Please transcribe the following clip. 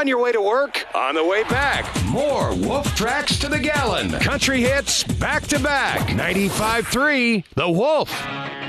On your way to work, on the way back. More Wolf Tracks to the Gallon. Country hits back to back. 95.3 The Wolf.